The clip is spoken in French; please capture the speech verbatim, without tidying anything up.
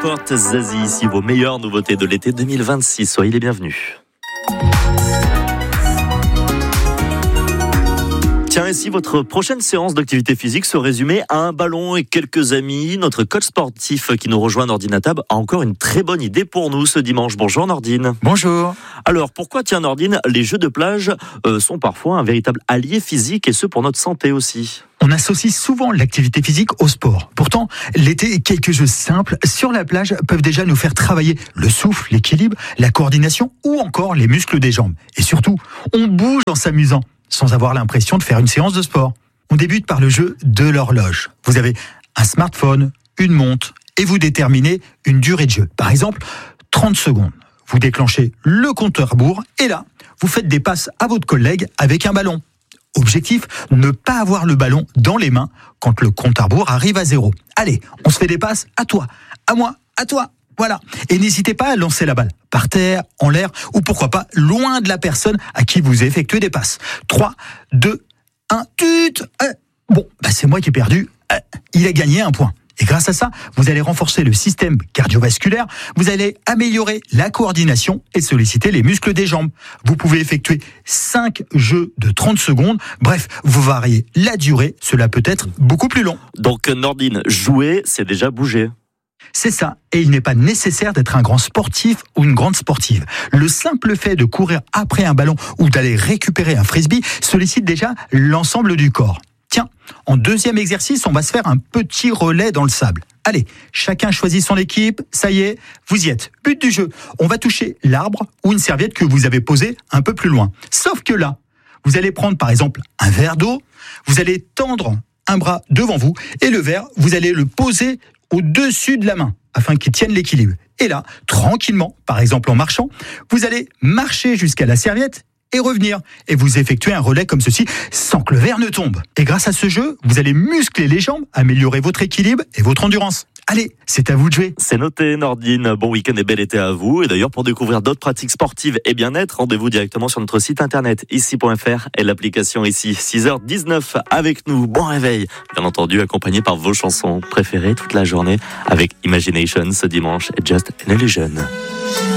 Airport Zazie, ici vos meilleures nouveautés de l'été deux mille vingt-six. Soyez les bienvenus. Tiens, et si votre prochaine séance d'activité physique se résumait à un ballon et quelques amis, notre coach sportif qui nous rejoint, Nordine Atab, a encore une très bonne idée pour nous ce dimanche. Bonjour Nordine. Bonjour. Alors, pourquoi, tiens Nordine, les jeux de plage euh, sont parfois un véritable allié physique et ce pour notre santé aussi? On associe souvent l'activité physique au sport. Pourtant, l'été, quelques jeux simples sur la plage peuvent déjà nous faire travailler le souffle, l'équilibre, la coordination ou encore les muscles des jambes. Et surtout, on bouge en s'amusant, sans avoir l'impression de faire une séance de sport. On débute par le jeu de l'horloge. Vous avez un smartphone, une montre, et vous déterminez une durée de jeu. Par exemple, trente secondes. Vous déclenchez le compteur à rebours, et là, vous faites des passes à votre collègue avec un ballon. Objectif, ne pas avoir le ballon dans les mains quand le compte à rebours arrive à zéro. Allez, on se fait des passes à toi, à moi, à toi. Voilà. Et n'hésitez pas à lancer la balle par terre, en l'air, ou pourquoi pas loin de la personne à qui vous effectuez des passes. trois, deux, un, tut. Euh, bon, bah c'est moi qui ai perdu. Euh, il a gagné un point. Et grâce à ça, vous allez renforcer le système cardiovasculaire, vous allez améliorer la coordination et solliciter les muscles des jambes. Vous pouvez effectuer cinq jeux de trente secondes. Bref, vous variez la durée, cela peut être beaucoup plus long. Donc Nordine, jouer, c'est déjà bouger. C'est ça, et il n'est pas nécessaire d'être un grand sportif ou une grande sportive. Le simple fait de courir après un ballon ou d'aller récupérer un frisbee sollicite déjà l'ensemble du corps. Tiens, en deuxième exercice, on va se faire un petit relais dans le sable. Allez, chacun choisit son équipe, ça y est, vous y êtes. But du jeu, on va toucher l'arbre ou une serviette que vous avez posée un peu plus loin. Sauf que là, vous allez prendre par exemple un verre d'eau, vous allez tendre un bras devant vous et le verre, vous allez le poser au-dessus de la main, afin qu'il tienne l'équilibre. Et là, tranquillement, par exemple en marchant, vous allez marcher jusqu'à la serviette et revenir. Et vous effectuez un relais comme ceci, sans que le verre ne tombe. Et grâce à ce jeu, vous allez muscler les jambes, améliorer votre équilibre et votre endurance. Allez, c'est à vous de jouer. C'est noté Nordine, bon week-end et bel été à vous. Et d'ailleurs, pour découvrir d'autres pratiques sportives et bien-être, rendez-vous directement sur notre site internet ici point f r et l'application ici. six heures dix-neuf avec nous, bon réveil. Bien entendu, accompagné par vos chansons préférées toute la journée avec Imagination ce dimanche et Just an Illusion.